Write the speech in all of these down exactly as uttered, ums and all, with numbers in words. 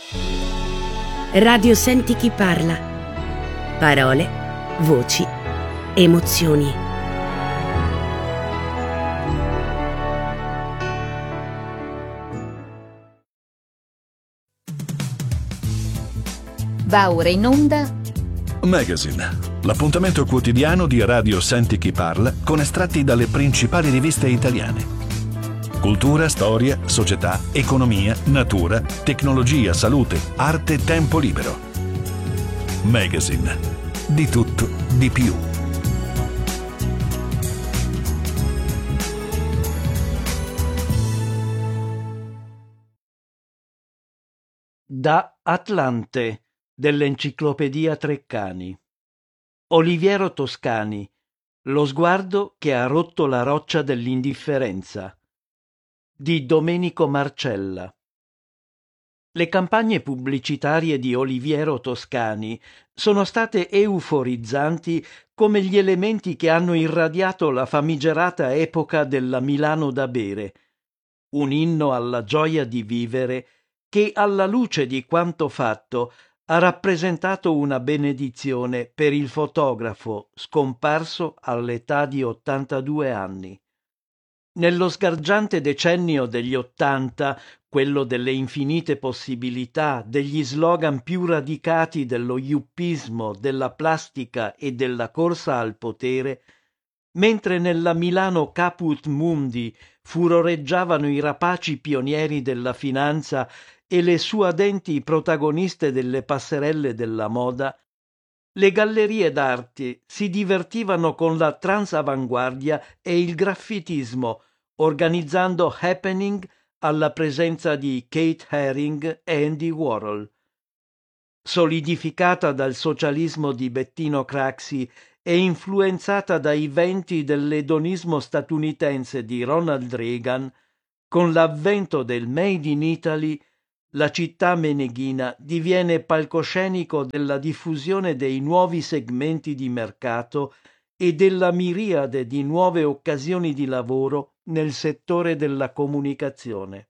Radio Senti chi parla. Parole, voci, emozioni. Va ora in onda Magazine, l'appuntamento quotidiano di Radio Senti chi parla con estratti dalle principali riviste italiane. Cultura, storia, società, economia, natura, tecnologia, salute, arte, tempo libero. Magazine. Di tutto, di più. Da Atlante, dell'Enciclopedia Treccani. Oliviero Toscani, lo sguardo che ha rotto la roccia dell'indifferenza. Di Domenico Marcella. Le campagne pubblicitarie di Oliviero Toscani sono state euforizzanti come gli elementi che hanno irradiato la famigerata epoca della Milano da bere, un inno alla gioia di vivere che, alla luce di quanto fatto, ha rappresentato una benedizione per il fotografo scomparso all'età di ottantadue anni. Nello sgargiante decennio degli Ottanta, quello delle infinite possibilità, degli slogan più radicati dello yuppismo, della plastica e della corsa al potere, mentre nella Milano caput mundi furoreggiavano i rapaci pionieri della finanza e le suadenti protagoniste delle passerelle della moda, le gallerie d'arte si divertivano con la transavanguardia e il graffitismo, organizzando happening alla presenza di Kate Haring e Andy Warhol. Solidificata dal socialismo di Bettino Craxi e influenzata dai venti dell'edonismo statunitense di Ronald Reagan, con l'avvento del Made in Italy, la città meneghina diviene palcoscenico della diffusione dei nuovi segmenti di mercato e della miriade di nuove occasioni di lavoro nel settore della comunicazione.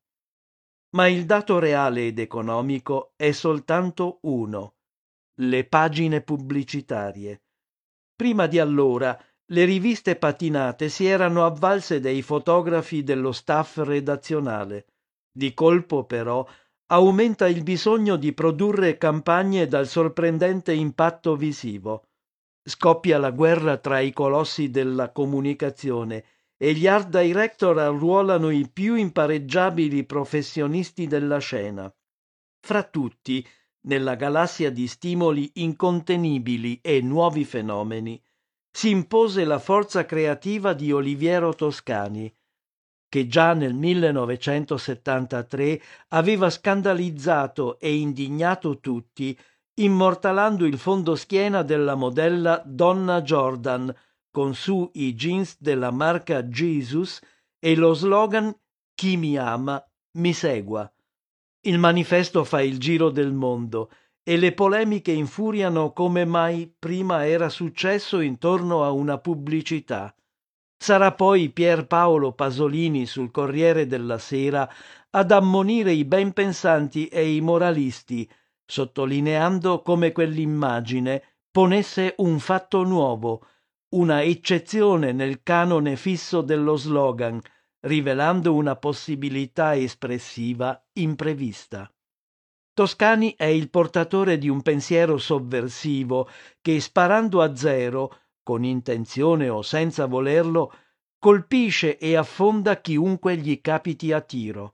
Ma il dato reale ed economico è soltanto uno: le pagine pubblicitarie. Prima di allora, le riviste patinate si erano avvalse dei fotografi dello staff redazionale. Di colpo, però, aumenta il bisogno di produrre campagne dal sorprendente impatto visivo. Scoppia la guerra tra i colossi della comunicazione e gli art director arruolano i più impareggiabili professionisti della scena. Fra tutti, nella galassia di stimoli incontenibili e nuovi fenomeni, si impose la forza creativa di Oliviero Toscani, che già nel millenovecentosettantatré aveva scandalizzato e indignato tutti, immortalando il fondoschiena della modella Donna Jordan, con su i jeans della marca Jesus e lo slogan «Chi mi ama, mi segua». Il manifesto fa il giro del mondo e le polemiche infuriano come mai prima era successo intorno a una pubblicità. Sarà poi Pier Paolo Pasolini sul Corriere della Sera ad ammonire i ben pensanti e i moralisti, sottolineando come quell'immagine ponesse un fatto nuovo, una eccezione nel canone fisso dello slogan, rivelando una possibilità espressiva imprevista. Toscani è il portatore di un pensiero sovversivo che, sparando a zero, con intenzione o senza volerlo, colpisce e affonda chiunque gli capiti a tiro.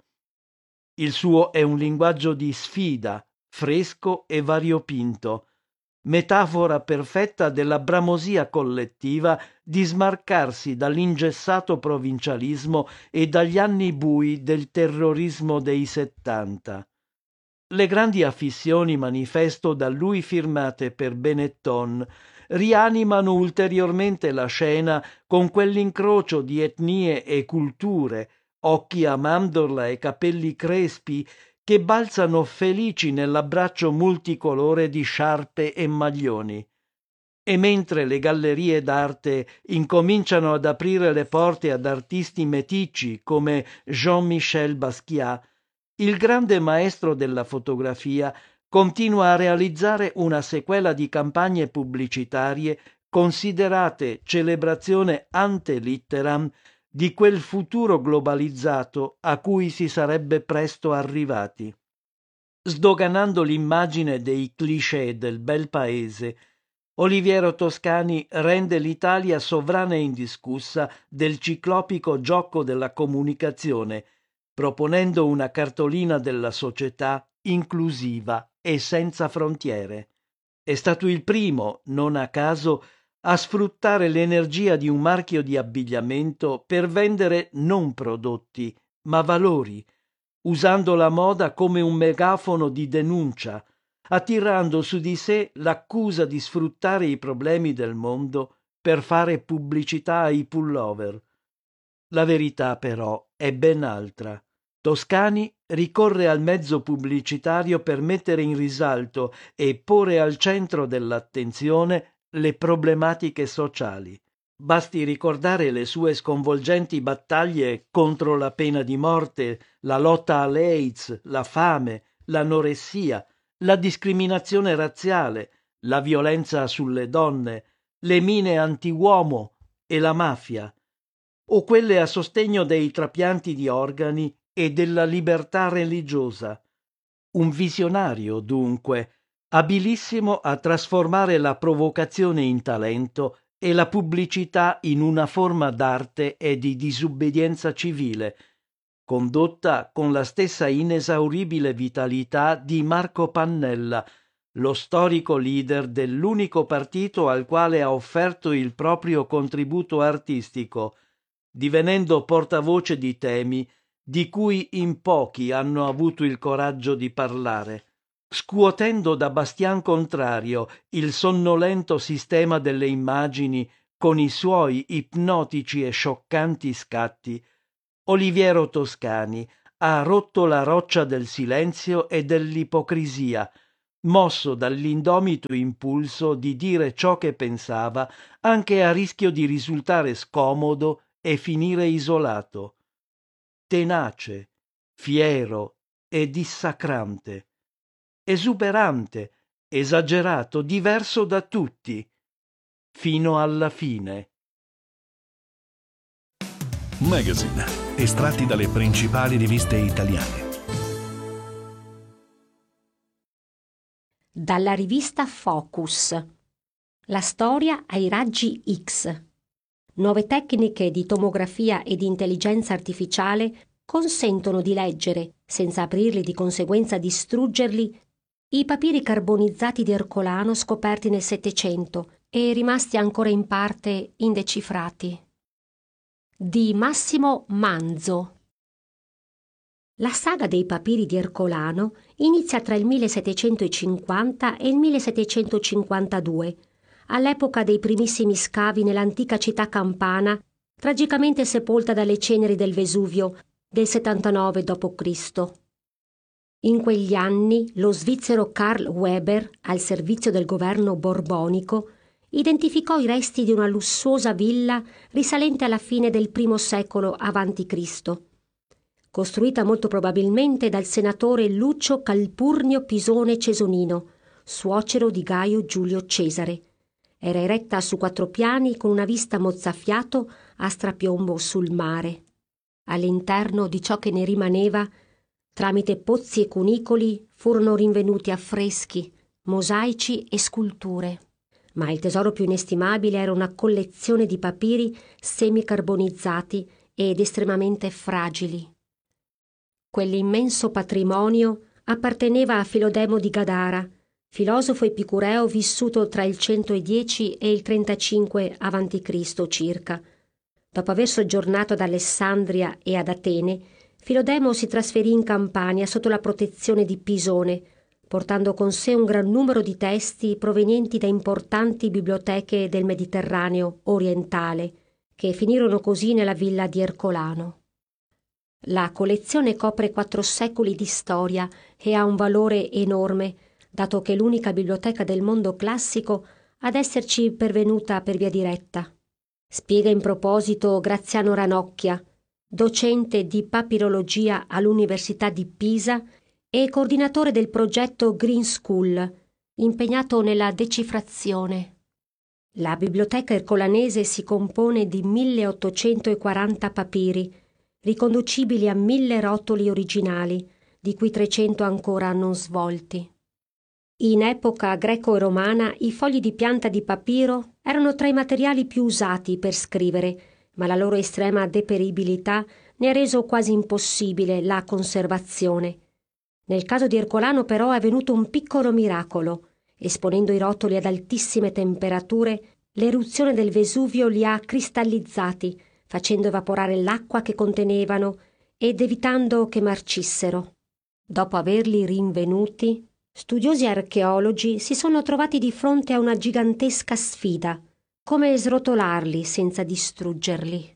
Il suo è un linguaggio di sfida, fresco e variopinto, metafora perfetta della bramosia collettiva di smarcarsi dall'ingessato provincialismo e dagli anni bui del terrorismo dei settanta. Le grandi affissioni manifesto da lui firmate per Benetton rianimano ulteriormente la scena con quell'incrocio di etnie e culture, occhi a mandorla e capelli crespi, che balzano felici nell'abbraccio multicolore di sciarpe e maglioni. E mentre le gallerie d'arte incominciano ad aprire le porte ad artisti meticci come Jean-Michel Basquiat, il grande maestro della fotografia continua a realizzare una sequela di campagne pubblicitarie considerate celebrazione ante litteram di quel futuro globalizzato a cui si sarebbe presto arrivati. Sdoganando l'immagine dei cliché del bel paese, Oliviero Toscani rende l'Italia sovrana e indiscussa del ciclopico gioco della comunicazione, proponendo una cartolina della società inclusiva e senza frontiere. È stato il primo, non a caso, a sfruttare l'energia di un marchio di abbigliamento per vendere non prodotti, ma valori, usando la moda come un megafono di denuncia, attirando su di sé l'accusa di sfruttare i problemi del mondo per fare pubblicità ai pullover. La verità, però, è ben altra. Toscani ricorre al mezzo pubblicitario per mettere in risalto e porre al centro dell'attenzione le problematiche sociali. Basti ricordare le sue sconvolgenti battaglie contro la pena di morte, la lotta all'AIDS, la fame, l'anoressia, la discriminazione razziale, la violenza sulle donne, le mine antiuomo e la mafia, o quelle a sostegno dei trapianti di organi e della libertà religiosa. Un visionario, dunque, abilissimo a trasformare la provocazione in talento e la pubblicità in una forma d'arte e di disobbedienza civile, condotta con la stessa inesauribile vitalità di Marco Pannella, lo storico leader dell'unico partito al quale ha offerto il proprio contributo artistico, divenendo portavoce di temi di cui in pochi hanno avuto il coraggio di parlare, scuotendo da bastian contrario il sonnolento sistema delle immagini con i suoi ipnotici e scioccanti scatti. Oliviero Toscani ha rotto la roccia del silenzio e dell'ipocrisia, mosso dall'indomito impulso di dire ciò che pensava, anche a rischio di risultare scomodo e finire isolato. Tenace, fiero e dissacrante, esuberante, esagerato, diverso da tutti, fino alla fine. Magazine, estratti dalle principali riviste italiane. Dalla rivista Focus. La storia ai raggi X. Nuove tecniche di tomografia e di intelligenza artificiale consentono di leggere, senza aprirli e di conseguenza distruggerli, i papiri carbonizzati di Ercolano scoperti nel Settecento e rimasti ancora in parte indecifrati. Di Massimo Manzo. La saga dei papiri di Ercolano inizia tra il millesettecentocinquanta e il millesettecentocinquantadue, all'epoca dei primissimi scavi nell'antica città campana, tragicamente sepolta dalle ceneri del Vesuvio del settantanove dopo Cristo. In quegli anni lo svizzero Karl Weber, al servizio del governo borbonico, identificò i resti di una lussuosa villa risalente alla fine del primo secolo avanti Cristo, costruita molto probabilmente dal senatore Lucio Calpurnio Pisone Cesonino, suocero di Gaio Giulio Cesare. Era eretta su quattro piani con una vista mozzafiato a strapiombo sul mare. All'interno di ciò che ne rimaneva, tramite pozzi e cunicoli, furono rinvenuti affreschi, mosaici e sculture. Ma il tesoro più inestimabile era una collezione di papiri semicarbonizzati ed estremamente fragili. Quell'immenso patrimonio apparteneva a Filodemo di Gadara, filosofo epicureo vissuto tra il centodieci e il trentacinque avanti Cristo circa. Dopo aver soggiornato ad Alessandria e ad Atene, Filodemo si trasferì in Campania sotto la protezione di Pisone, portando con sé un gran numero di testi provenienti da importanti biblioteche del Mediterraneo orientale, che finirono così nella villa di Ercolano. La collezione copre quattro secoli di storia e ha un valore enorme, dato che è l'unica biblioteca del mondo classico ad esserci pervenuta per via diretta. Spiega in proposito Graziano Ranocchia: docente di papirologia all'Università di Pisa e coordinatore del progetto Green School, impegnato nella decifrazione. La biblioteca ercolanese si compone di milleottocentoquaranta papiri, riconducibili a mille rotoli originali, di cui trecento ancora non svolti. In epoca greco-romana i fogli di pianta di papiro erano tra i materiali più usati per scrivere, ma la loro estrema deperibilità ne ha reso quasi impossibile la conservazione. Nel caso di Ercolano però è avvenuto un piccolo miracolo. Esponendo i rotoli ad altissime temperature, l'eruzione del Vesuvio li ha cristallizzati, facendo evaporare l'acqua che contenevano ed evitando che marcissero. Dopo averli rinvenuti, studiosi archeologi si sono trovati di fronte a una gigantesca sfida: come srotolarli senza distruggerli.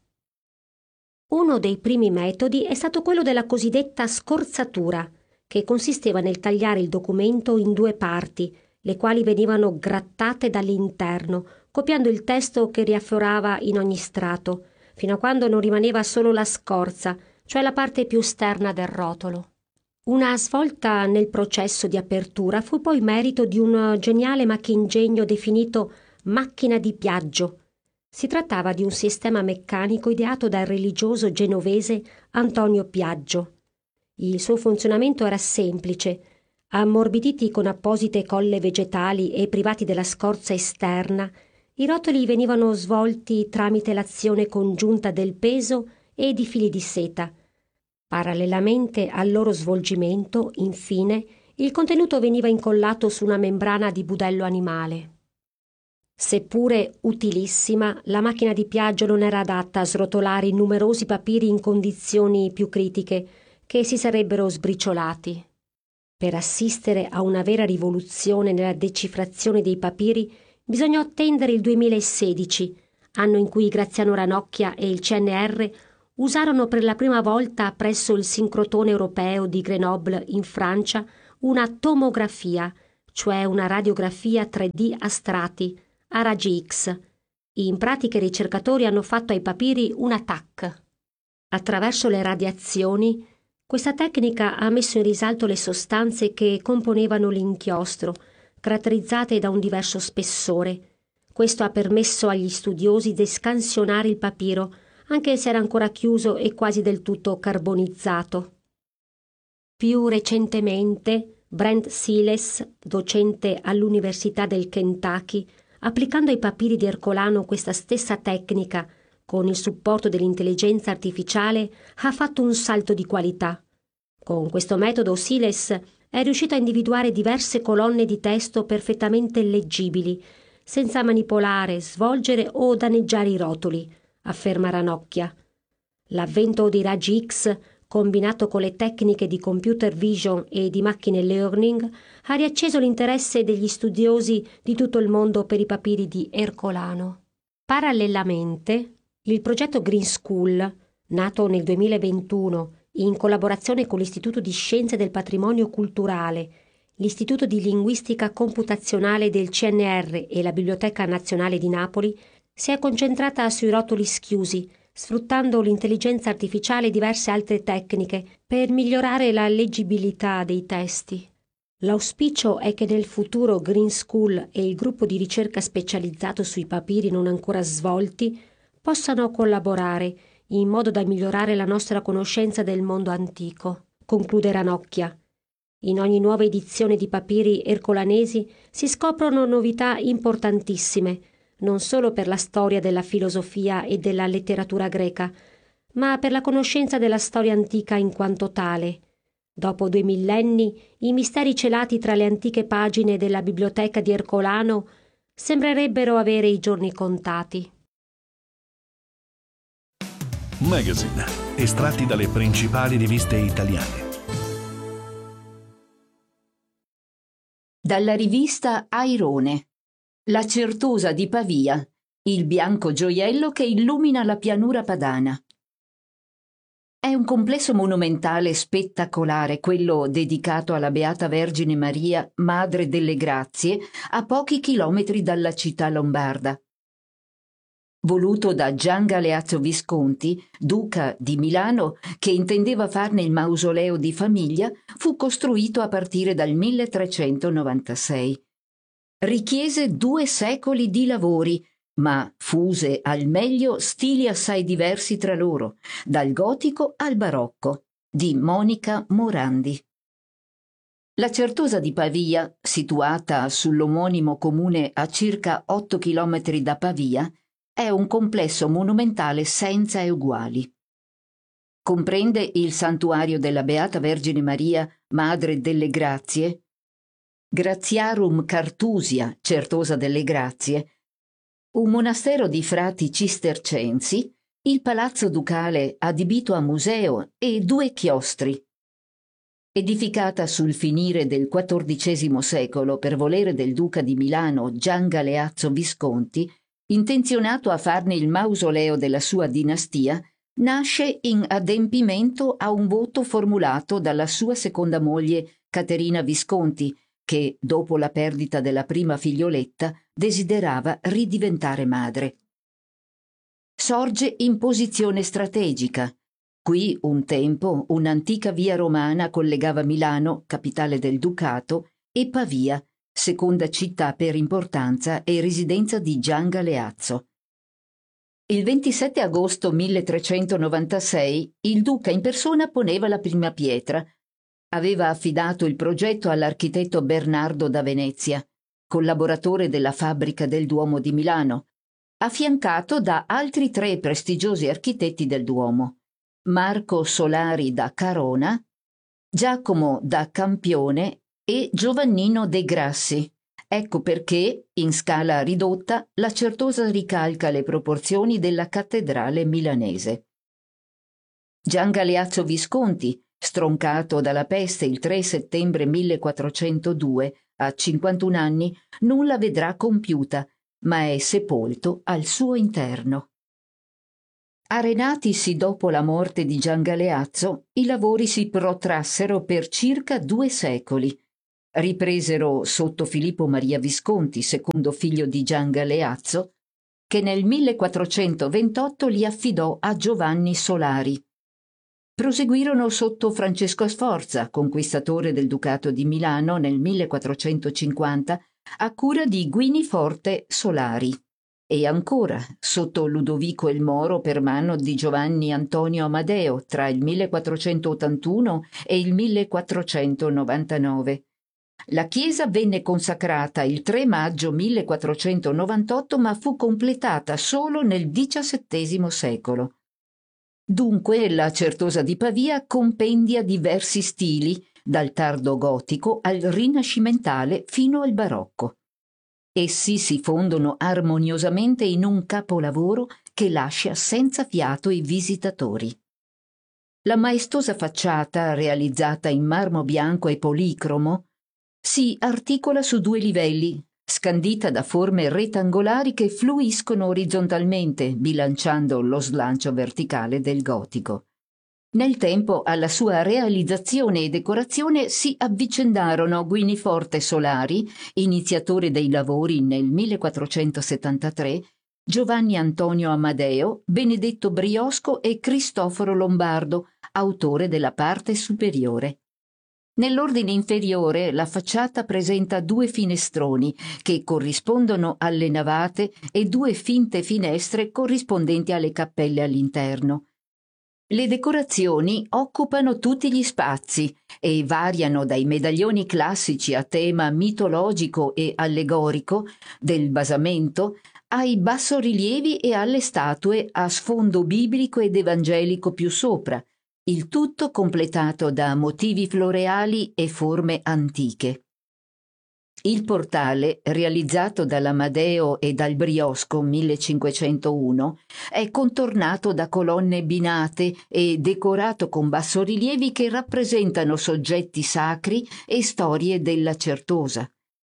Uno dei primi metodi è stato quello della cosiddetta scorzatura, che consisteva nel tagliare il documento in due parti, le quali venivano grattate dall'interno, copiando il testo che riaffiorava in ogni strato, fino a quando non rimaneva solo la scorza, cioè la parte più esterna del rotolo. Una svolta nel processo di apertura fu poi merito di un geniale macchingegno definito macchina di Piaggio. Si trattava di un sistema meccanico ideato dal religioso genovese Antonio Piaggio. Il suo funzionamento era semplice. Ammorbiditi con apposite colle vegetali e privati della scorza esterna, i rotoli venivano svolti tramite l'azione congiunta del peso e di fili di seta. Parallelamente al loro svolgimento, infine, il contenuto veniva incollato su una membrana di budello animale. Seppure utilissima, la macchina di Piaggio non era adatta a srotolare i numerosi papiri in condizioni più critiche, che si sarebbero sbriciolati. Per assistere a una vera rivoluzione nella decifrazione dei papiri bisognò attendere il duemilasedici, anno in cui Graziano Ranocchia e il C N R usarono per la prima volta presso il sincrotrone europeo di Grenoble in Francia una tomografia, cioè una radiografia tre D a strati, a raggi X. In pratica i ricercatori hanno fatto ai papiri una T A C. Attraverso le radiazioni, questa tecnica ha messo in risalto le sostanze che componevano l'inchiostro, caratterizzate da un diverso spessore. Questo ha permesso agli studiosi di scansionare il papiro, anche se era ancora chiuso e quasi del tutto carbonizzato. Più recentemente, Brent Seales, docente all'Università del Kentucky, applicando ai papiri di Ercolano questa stessa tecnica, con il supporto dell'intelligenza artificiale, ha fatto un salto di qualità. Con questo metodo Seales è riuscito a individuare diverse colonne di testo perfettamente leggibili, senza manipolare, svolgere o danneggiare i rotoli, afferma Ranocchia. L'avvento dei raggi X, combinato con le tecniche di computer vision e di machine learning, ha riacceso l'interesse degli studiosi di tutto il mondo per i papiri di Ercolano. Parallelamente, il progetto Green School, nato nel duemilaventuno in collaborazione con l'Istituto di Scienze del Patrimonio Culturale, l'Istituto di Linguistica Computazionale del C N R e la Biblioteca Nazionale di Napoli, si è concentrata sui rotoli schiusi, sfruttando l'intelligenza artificiale e diverse altre tecniche per migliorare la leggibilità dei testi. L'auspicio è che nel futuro Green School e il gruppo di ricerca specializzato sui papiri non ancora svolti possano collaborare in modo da migliorare la nostra conoscenza del mondo antico, conclude Ranocchia. In ogni nuova edizione di papiri ercolanesi si scoprono novità importantissime, non solo per la storia della filosofia e della letteratura greca, ma per la conoscenza della storia antica in quanto tale. Dopo due millenni, i misteri celati tra le antiche pagine della biblioteca di Ercolano sembrerebbero avere i giorni contati. Magazine, estratti dalle principali riviste italiane. Dalla rivista Airone. La Certosa di Pavia, il bianco gioiello che illumina la pianura padana. È un complesso monumentale spettacolare, quello dedicato alla Beata Vergine Maria, Madre delle Grazie, a pochi chilometri dalla città lombarda. voluto da Gian Galeazzo Visconti, duca di Milano, che intendeva farne il mausoleo di famiglia, fu costruito a partire dal milletrecentonovantasei. Richiese due secoli di lavori, ma fuse al meglio stili assai diversi tra loro, dal gotico al barocco, di Monica Morandi. La Certosa di Pavia, situata sull'omonimo comune a circa otto chilometri da Pavia, è un complesso monumentale senza eguali. Comprende il santuario della Beata Vergine Maria, Madre delle Grazie, Gratiarum Cartusia, Certosa delle Grazie, un monastero di frati cistercensi, il palazzo ducale adibito a museo e due chiostri. Edificata sul finire del quattordicesimo secolo per volere del duca di Milano Gian Galeazzo Visconti, intenzionato a farne il mausoleo della sua dinastia, nasce in adempimento a un voto formulato dalla sua seconda moglie Caterina Visconti, che, dopo la perdita della prima figlioletta, desiderava ridiventare madre. Sorge in posizione strategica. Qui, un tempo, un'antica via romana collegava Milano, capitale del ducato, e Pavia, seconda città per importanza e residenza di Gian Galeazzo. Il ventisette agosto milletrecentonovantasei il duca in persona poneva la prima pietra. Aveva affidato il progetto all'architetto Bernardo da Venezia, collaboratore della fabbrica del Duomo di Milano, affiancato da altri tre prestigiosi architetti del Duomo: Marco Solari da Carona, Giacomo da Campione e Giovannino de Grassi. Ecco perché, in scala ridotta, la Certosa ricalca le proporzioni della cattedrale milanese. Gian Galeazzo Visconti, stroncato dalla peste il tre settembre millequattrocentodue, a cinquantuno anni, non la vedrà compiuta, ma è sepolto al suo interno. Arenatisi dopo la morte di Gian Galeazzo, i lavori si protrassero per circa due secoli. Ripresero sotto Filippo Maria Visconti, secondo figlio di Gian Galeazzo, che nel millequattrocentoventotto li affidò a Giovanni Solari. Proseguirono sotto Francesco Sforza, conquistatore del Ducato di Milano nel millequattrocentocinquanta, a cura di Guiniforte Solari, e ancora sotto Ludovico il Moro per mano di Giovanni Antonio Amadeo tra il millequattrocentottantuno e il millequattrocentonovantanove. La chiesa venne consacrata il tre maggio millequattrocentonovantotto, ma fu completata solo nel diciassettesimo secolo. Dunque la Certosa di Pavia compendia diversi stili, dal tardo gotico al rinascimentale fino al barocco. Essi si fondono armoniosamente in un capolavoro che lascia senza fiato i visitatori. La maestosa facciata, realizzata in marmo bianco e policromo, si articola su due livelli, scandita da forme rettangolari che fluiscono orizzontalmente, bilanciando lo slancio verticale del gotico. Nel tempo, alla sua realizzazione e decorazione si avvicendarono Guiniforte Solari, iniziatore dei lavori nel millequattrocentosettantatré, Giovanni Antonio Amadeo, Benedetto Briosco e Cristoforo Lombardo, autore della parte superiore. Nell'ordine inferiore la facciata presenta due finestroni che corrispondono alle navate e due finte finestre corrispondenti alle cappelle all'interno. Le decorazioni occupano tutti gli spazi e variano dai medaglioni classici a tema mitologico e allegorico del basamento ai bassorilievi e alle statue a sfondo biblico ed evangelico più sopra, il tutto completato da motivi floreali e forme antiche. Il portale, realizzato dall'Amadeo e dal Briosco millecinquecentouno, è contornato da colonne binate e decorato con bassorilievi che rappresentano soggetti sacri e storie della Certosa.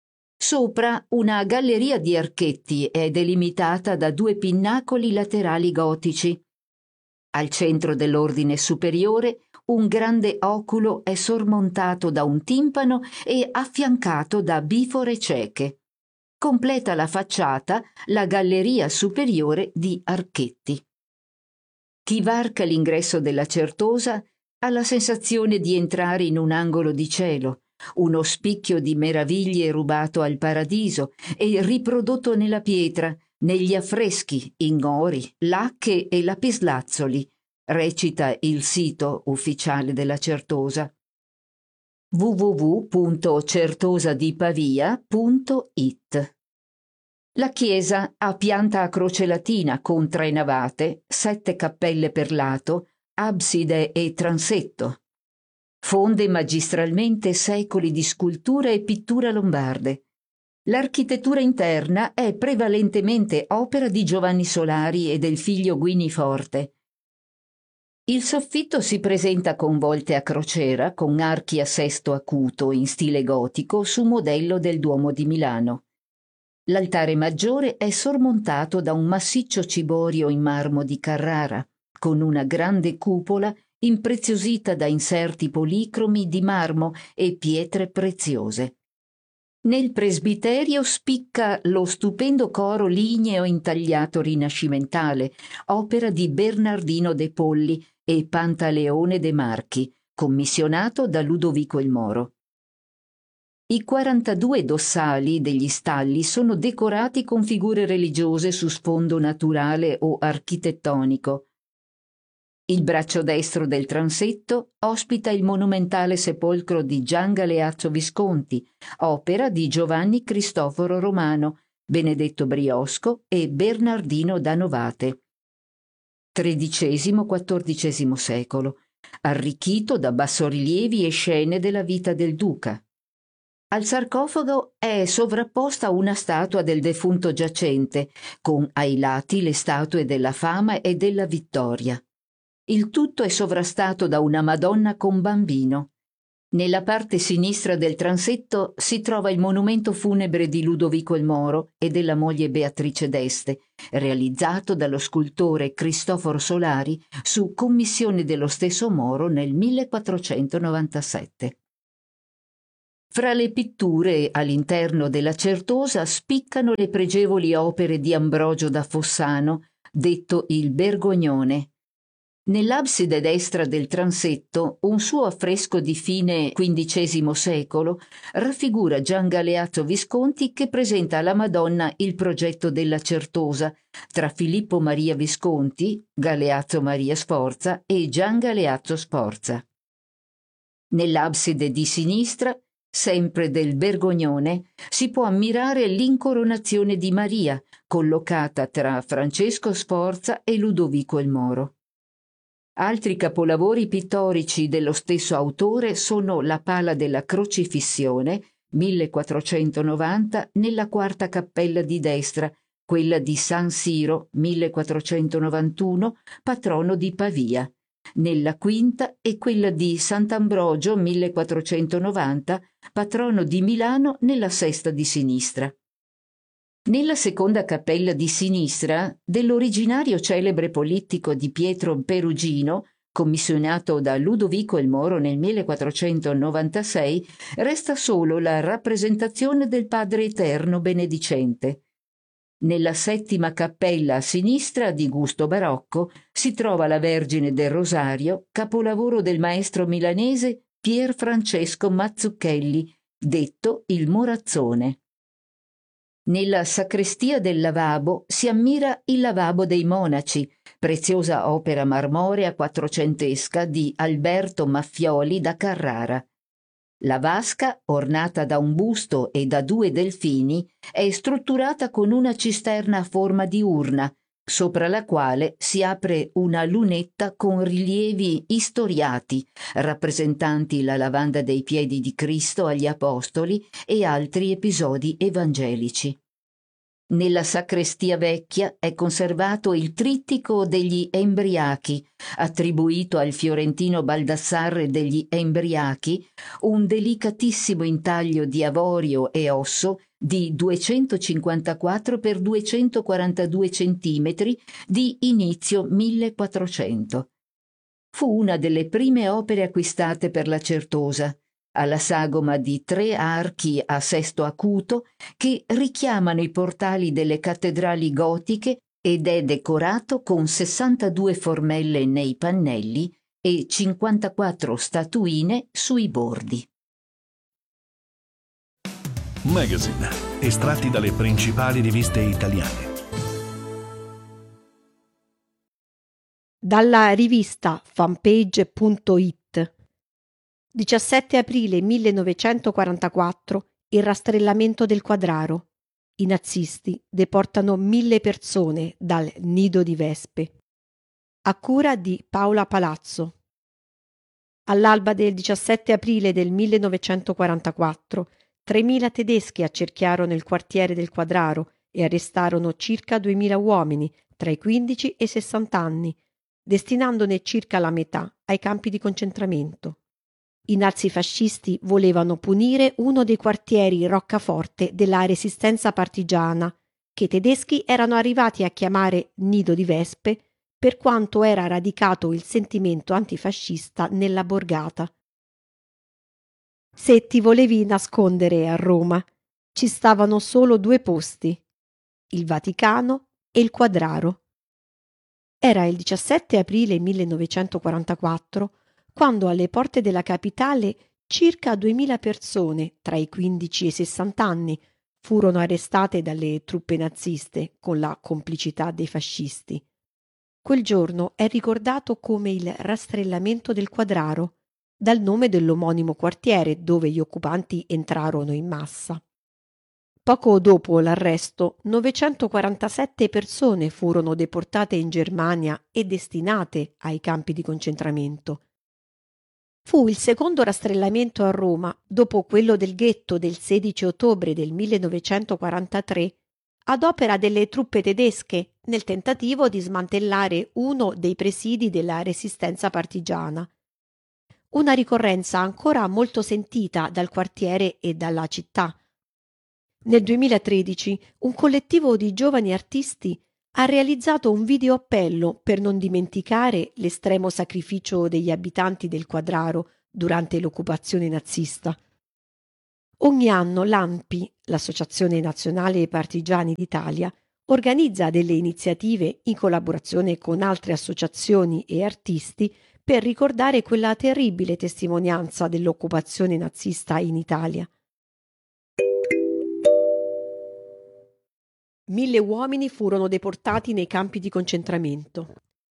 Sopra una galleria di archetti è delimitata da due pinnacoli laterali gotici. Al centro dell'ordine superiore un grande oculo è sormontato da un timpano e affiancato da bifore cieche. completa la facciata la galleria superiore di archetti. Chi varca l'ingresso della Certosa ha la sensazione di entrare in un angolo di cielo, uno spicchio di meraviglie rubato al paradiso e riprodotto nella pietra, negli affreschi in ori, lacche e lapislazzoli, recita il sito ufficiale della Certosa. w w w punto certosadipavia punto i t. La chiesa ha pianta a croce latina con tre navate, sette cappelle per lato, abside e transetto. Fonde magistralmente secoli di scultura e pittura lombarde. L'architettura interna è prevalentemente opera di Giovanni Solari e del figlio Guini Forte. Il soffitto si presenta con volte a crociera con archi a sesto acuto in stile gotico su modello del Duomo di Milano. L'altare maggiore è sormontato da un massiccio ciborio in marmo di Carrara, con una grande cupola impreziosita da inserti policromi di marmo e pietre preziose. Nel presbiterio spicca lo stupendo coro ligneo intagliato rinascimentale, opera di Bernardino de Polli e Pantaleone de Marchi, commissionato da Ludovico il Moro. I quarantadue dossali degli stalli sono decorati con figure religiose su sfondo naturale o architettonico. Il braccio destro del transetto ospita il monumentale sepolcro di Gian Galeazzo Visconti, opera di Giovanni Cristoforo Romano, Benedetto Briosco e Bernardino da Novate. tredicesimo quattordicesimo secolo, arricchito da bassorilievi e scene della vita del duca. Al sarcofago è sovrapposta una statua del defunto giacente, con ai lati le statue della Fama e della Vittoria. Il tutto è sovrastato da una Madonna con bambino. Nella parte sinistra del transetto si trova il monumento funebre di Ludovico il Moro e della moglie Beatrice d'Este, realizzato dallo scultore Cristoforo Solari su commissione dello stesso Moro nel millequattrocentonovantasette. Fra le pitture all'interno della Certosa spiccano le pregevoli opere di Ambrogio da Fossano, detto il Bergognone. Nell'abside destra del transetto un suo affresco di fine quindicesimo secolo raffigura Gian Galeazzo Visconti che presenta alla Madonna il progetto della Certosa tra Filippo Maria Visconti, Galeazzo Maria Sforza e Gian Galeazzo Sforza. Nell'abside di sinistra, sempre del Bergognone, si può ammirare l'incoronazione di Maria, collocata tra Francesco Sforza e Ludovico il Moro. Altri capolavori pittorici dello stesso autore sono la Pala della Crocifissione, millequattrocentonovanta, nella quarta cappella di destra, quella di San Siro, millequattrocentonovantuno, patrono di Pavia, nella quinta e quella di Sant'Ambrogio, millequattrocentonovanta, patrono di Milano, nella sesta di sinistra. Nella seconda cappella di sinistra, dell'originario celebre polittico di Pietro Perugino, commissionato da Ludovico il Moro nel millequattrocentonovantasei, resta solo la rappresentazione del Padre Eterno benedicente. Nella settima cappella a sinistra, di gusto barocco, si trova la Vergine del Rosario, capolavoro del maestro milanese Pier Francesco Mazzucchelli, detto il Morazzone. Nella sacrestia del lavabo si ammira il Lavabo dei Monaci, preziosa opera marmorea quattrocentesca di Alberto Maffioli da Carrara. La vasca, ornata da un busto e da due delfini, è strutturata con una cisterna a forma di urna, sopra la quale si apre una lunetta con rilievi istoriati, rappresentanti la lavanda dei piedi di Cristo agli Apostoli e altri episodi evangelici. Nella sacrestia vecchia è conservato il trittico degli Embriachi, attribuito al fiorentino Baldassarre degli Embriachi, un delicatissimo intaglio di avorio e osso di duecentocinquantaquattro per duecentoquarantadue centimetri di inizio millequattrocento. Fu una delle prime opere acquistate per la Certosa. alla sagoma di tre archi a sesto acuto che richiamano i portali delle cattedrali gotiche ed è decorato con sessantadue formelle nei pannelli e cinquantaquattro statuine sui bordi. Magazine, estratti dalle principali riviste italiane. Dalla rivista fanpage punto it. diciassette aprile millenovecentoquarantaquattro. Il rastrellamento del Quadraro. I nazisti deportano mille persone dal Nido di Vespe. A cura di Paola Palazzo. All'alba del diciassette aprile del millenovecentoquarantaquattro, tremila tedeschi accerchiarono il quartiere del Quadraro e arrestarono circa duemila uomini tra i quindici e i sessanta anni, destinandone circa la metà ai campi di concentramento. I nazifascisti volevano punire uno dei quartieri roccaforte della resistenza partigiana, che i tedeschi erano arrivati a chiamare Nido di Vespe, per quanto era radicato il sentimento antifascista nella borgata. Se ti volevi nascondere a Roma, ci stavano solo due posti, il Vaticano e il Quadraro. Era il diciassette aprile millenovecentoquarantaquattro, quando alle porte della capitale circa duemila persone tra i quindici e i sessanta anni furono arrestate dalle truppe naziste con la complicità dei fascisti. Quel giorno è ricordato come il rastrellamento del Quadraro, dal nome dell'omonimo quartiere dove gli occupanti entrarono in massa. Poco dopo l'arresto, novecentoquarantasette persone furono deportate in Germania e destinate ai campi di concentramento. Fu il secondo rastrellamento a Roma, dopo quello del ghetto del sedici ottobre del millenovecentoquarantatré, ad opera delle truppe tedesche nel tentativo di smantellare uno dei presidi della resistenza partigiana. Una ricorrenza ancora molto sentita dal quartiere e dalla città. Nel duemilatredici un collettivo di giovani artisti ha realizzato un video appello per non dimenticare l'estremo sacrificio degli abitanti del Quadraro durante l'occupazione nazista. Ogni anno l'A N P I, l'Associazione Nazionale Partigiani d'Italia, organizza delle iniziative in collaborazione con altre associazioni e artisti per ricordare quella terribile testimonianza dell'occupazione nazista in Italia. Mille uomini furono deportati nei campi di concentramento.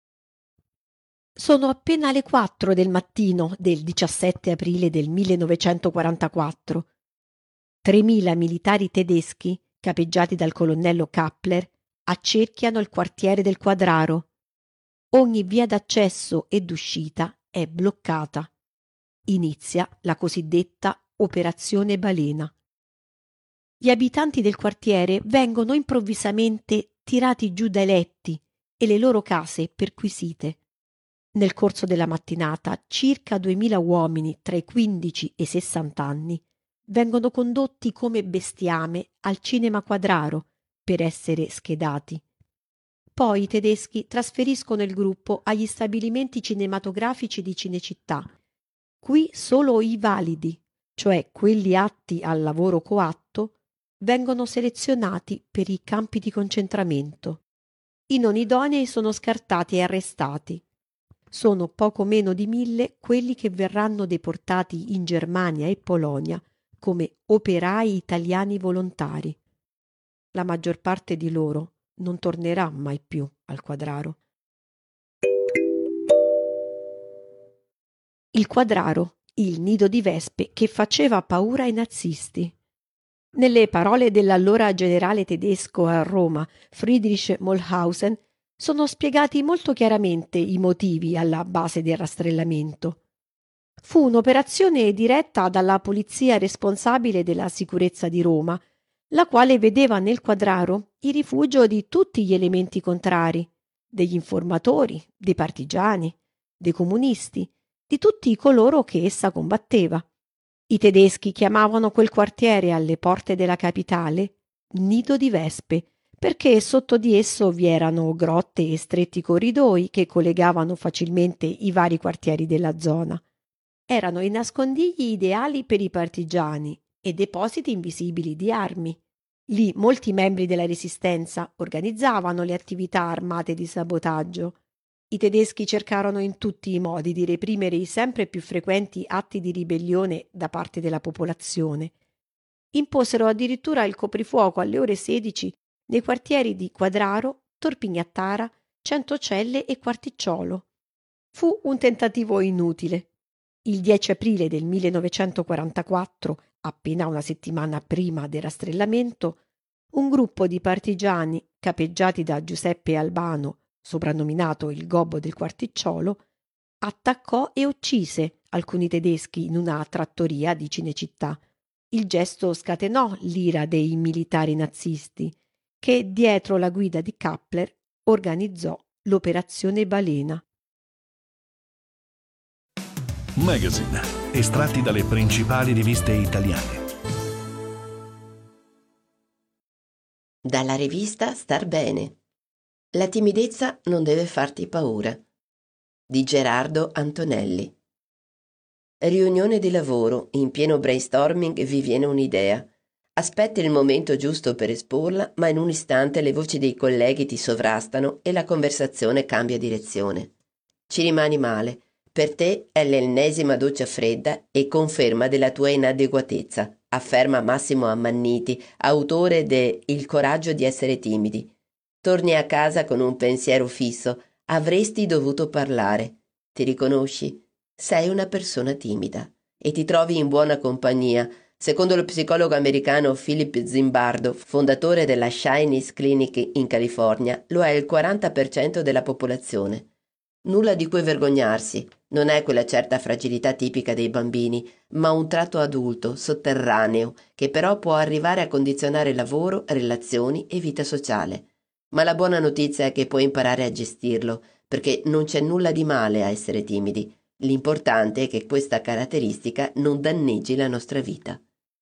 Sono appena le quattro del mattino del diciassette aprile del millenovecentoquarantaquattro. Tremila militari tedeschi, capeggiati dal colonnello Kappler, accerchiano il quartiere del Quadraro. Ogni via d'accesso e d'uscita è bloccata. Inizia la cosiddetta Operazione Balena. Gli abitanti del quartiere vengono improvvisamente tirati giù dai letti e le loro case perquisite. Nel corso della mattinata circa duemila uomini tra i quindici e i sessanta anni vengono condotti come bestiame al Cinema Quadraro per essere schedati. Poi i tedeschi trasferiscono il gruppo agli stabilimenti cinematografici di Cinecittà. Qui solo i validi, cioè quelli atti al lavoro coatto, vengono selezionati per i campi di concentramento. I non idonei sono scartati e arrestati. Sono poco meno di mille quelli che verranno deportati in Germania e Polonia come operai italiani volontari. La maggior parte di loro non tornerà mai più al Quadraro. Il Quadraro, il nido di vespe che faceva paura ai nazisti. Nelle parole dell'allora generale tedesco a Roma, Friedrich Molhausen, sono spiegati molto chiaramente i motivi alla base del rastrellamento. Fu un'operazione diretta dalla polizia responsabile della sicurezza di Roma, la quale vedeva nel Quadraro il rifugio di tutti gli elementi contrari, degli informatori, dei partigiani, dei comunisti, di tutti coloro che essa combatteva. I tedeschi chiamavano quel quartiere alle porte della capitale Nido di Vespe, perché sotto di esso vi erano grotte e stretti corridoi che collegavano facilmente i vari quartieri della zona. erano i nascondigli ideali per i partigiani e depositi invisibili di armi. Lì molti membri della Resistenza organizzavano le attività armate di sabotaggio. I tedeschi cercarono in tutti i modi di reprimere i sempre più frequenti atti di ribellione da parte della popolazione. Imposero addirittura il coprifuoco alle ore sedici nei quartieri di Quadraro, Torpignattara, Centocelle e Quarticciolo. Fu un tentativo inutile. Il dieci aprile del millenovecentoquarantaquattro, appena una settimana prima del rastrellamento, un gruppo di partigiani capeggiati da Giuseppe Albano, soprannominato il Gobbo del Quarticciolo, attaccò e uccise alcuni tedeschi in una trattoria di Cinecittà. Il gesto scatenò l'ira dei militari nazisti, che dietro la guida di Kappler organizzò l'Operazione Balena. Magazine, estratti dalle principali riviste italiane. Dalla rivista Star Bene. La timidezza non deve farti paura. Di Gerardo Antonelli. Riunione di lavoro, in pieno brainstorming vi viene un'idea. Aspetti il momento giusto per esporla, ma in un istante le voci dei colleghi ti sovrastano e la conversazione cambia direzione. Ci rimani male. Per te è l'ennesima doccia fredda e conferma della tua inadeguatezza, afferma Massimo Ammanniti, autore de Il coraggio di essere timidi. Torni a casa con un pensiero fisso. Avresti dovuto parlare. Ti riconosci? Sei una persona timida e ti trovi in buona compagnia. Secondo lo psicologo americano Philip Zimbardo, fondatore della Shyness Clinic in California, lo è il quaranta per cento della popolazione. Nulla di cui vergognarsi, non è quella certa fragilità tipica dei bambini, ma un tratto adulto, sotterraneo, che però può arrivare a condizionare lavoro, relazioni e vita sociale. Ma la buona notizia è che puoi imparare a gestirlo, perché non c'è nulla di male a essere timidi. L'importante è che questa caratteristica non danneggi la nostra vita.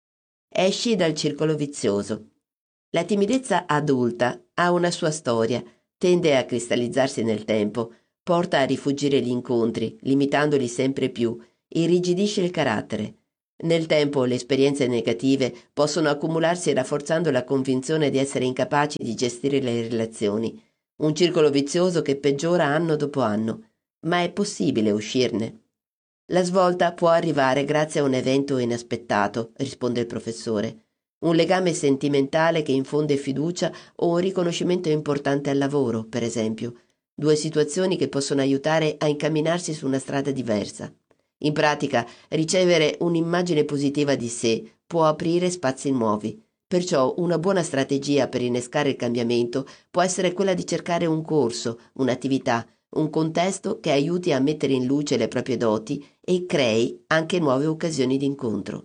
Esci dal circolo vizioso. La timidezza adulta ha una sua storia, tende a cristallizzarsi nel tempo, porta a rifugire gli incontri, limitandoli sempre più, irrigidisce il carattere. Nel tempo le esperienze negative possono accumularsi rafforzando la convinzione di essere incapaci di gestire le relazioni, un circolo vizioso che peggiora anno dopo anno. Ma è possibile uscirne? La svolta può arrivare grazie a un evento inaspettato, risponde il professore. Un legame sentimentale che infonde fiducia o un riconoscimento importante al lavoro, per esempio. Due situazioni che possono aiutare a incamminarsi su una strada diversa. In pratica, ricevere un'immagine positiva di sé può aprire spazi nuovi. Perciò una buona strategia per innescare il cambiamento può essere quella di cercare un corso, un'attività, un contesto che aiuti a mettere in luce le proprie doti e crei anche nuove occasioni di incontro.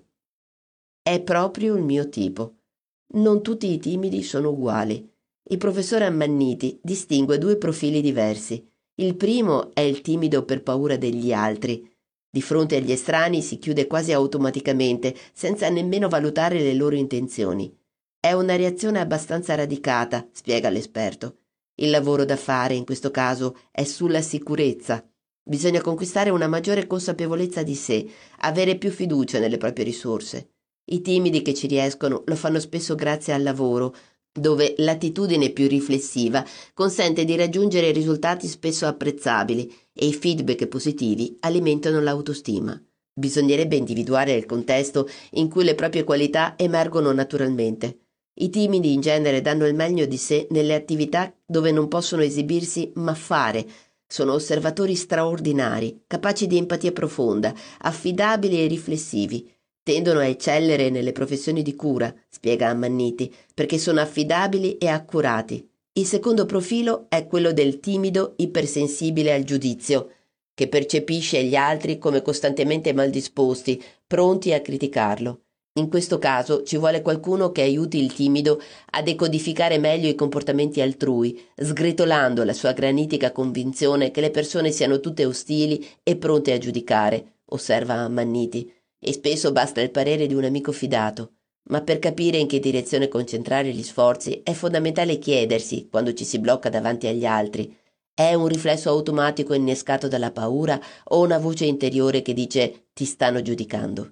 È proprio il mio tipo. Non tutti i timidi sono uguali. Il professore Ammanniti distingue due profili diversi. Il primo è il timido per paura degli altri. Di fronte agli estranei si chiude quasi automaticamente, senza nemmeno valutare le loro intenzioni. È una reazione abbastanza radicata, spiega l'esperto. Il lavoro da fare, in questo caso, è sulla sicurezza. Bisogna conquistare una maggiore consapevolezza di sé, avere più fiducia nelle proprie risorse. I timidi che ci riescono lo fanno spesso grazie al lavoro, dove l'attitudine più riflessiva consente di raggiungere risultati spesso apprezzabili e i feedback positivi alimentano l'autostima. Bisognerebbe individuare il contesto in cui le proprie qualità emergono naturalmente. I timidi in genere danno il meglio di sé nelle attività dove non possono esibirsi ma fare. Sono osservatori straordinari, capaci di empatia profonda, affidabili e riflessivi. Tendono a eccellere nelle professioni di cura, spiega Ammanniti, perché sono affidabili e accurati. Il secondo profilo è quello del timido ipersensibile al giudizio, che percepisce gli altri come costantemente maldisposti, pronti a criticarlo. In questo caso ci vuole qualcuno che aiuti il timido a decodificare meglio i comportamenti altrui, sgretolando la sua granitica convinzione che le persone siano tutte ostili e pronte a giudicare, osserva Ammanniti, e spesso basta il parere di un amico fidato. Ma per capire in che direzione concentrare gli sforzi è fondamentale chiedersi, quando ci si blocca davanti agli altri: È un riflesso automatico innescato dalla paura o una voce interiore che dice ti stanno giudicando?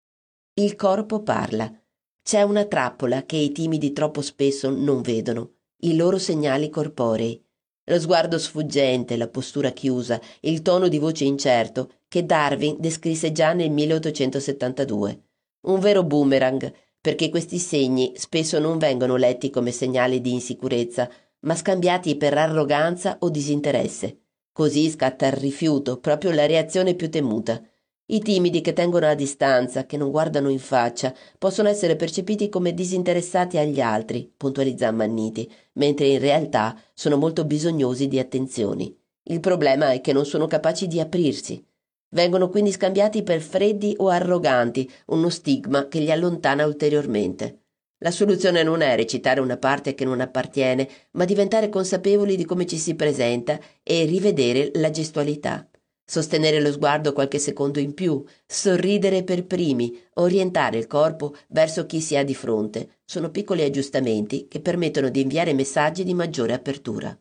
Il corpo parla. C'è una trappola che i timidi troppo spesso non vedono, i loro segnali corporei. Lo sguardo sfuggente, la postura chiusa, il tono di voce incerto che Darwin descrisse già nel milleottocentosettantadue. Un vero boomerang, perché questi segni spesso non vengono letti come segnali di insicurezza, ma scambiati per arroganza o disinteresse. Così scatta il rifiuto, proprio la reazione più temuta. I timidi che tengono a distanza, che non guardano in faccia, possono essere percepiti come disinteressati agli altri, puntualizza Ammanniti, mentre in realtà sono molto bisognosi di attenzioni. Il problema è che non sono capaci di aprirsi. Vengono quindi scambiati per freddi o arroganti, uno stigma che li allontana ulteriormente. La soluzione non è recitare una parte che non appartiene, ma diventare consapevoli di come ci si presenta e rivedere la gestualità. Sostenere lo sguardo qualche secondo in più, sorridere per primi, orientare il corpo verso chi si ha di fronte. Sono piccoli aggiustamenti che permettono di inviare messaggi di maggiore apertura.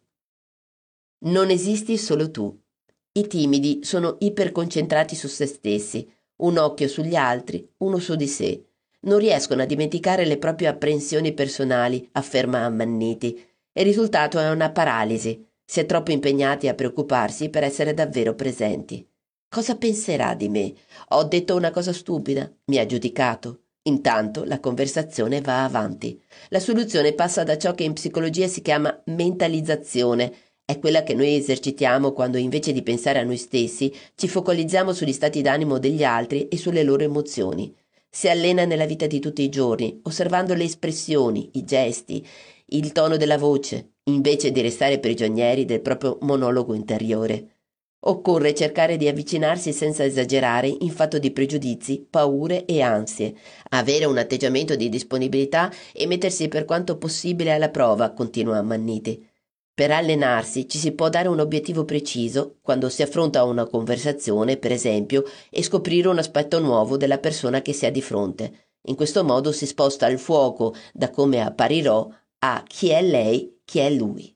Non esisti solo tu. I timidi sono iperconcentrati su se stessi, un occhio sugli altri, uno su di sé. Non riescono a dimenticare le proprie apprensioni personali, afferma Ammanniti. Il risultato è una paralisi. Si è troppo impegnati a preoccuparsi per essere davvero presenti. Cosa penserà di me? Ho detto una cosa stupida? Mi ha giudicato? Intanto la conversazione va avanti. La soluzione passa da ciò che in psicologia si chiama mentalizzazione. È quella che noi esercitiamo quando invece di pensare a noi stessi ci focalizziamo sugli stati d'animo degli altri e sulle loro emozioni. Si allena nella vita di tutti i giorni, osservando le espressioni, i gesti, il tono della voce, invece di restare prigionieri del proprio monologo interiore. Occorre cercare di avvicinarsi senza esagerare in fatto di pregiudizi, paure e ansie, avere un atteggiamento di disponibilità e mettersi per quanto possibile alla prova, continua Ammanniti. Per allenarsi ci si può dare un obiettivo preciso quando si affronta una conversazione, per esempio, e scoprire un aspetto nuovo della persona che si ha di fronte. In questo modo si sposta il fuoco da come apparirò a chi è lei, chi è lui.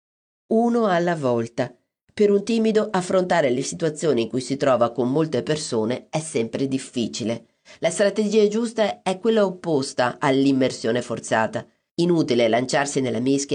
Uno alla volta. Per un timido affrontare le situazioni in cui si trova con molte persone è sempre difficile. La strategia giusta è quella opposta all'immersione forzata. Inutile lanciarsi nella mischia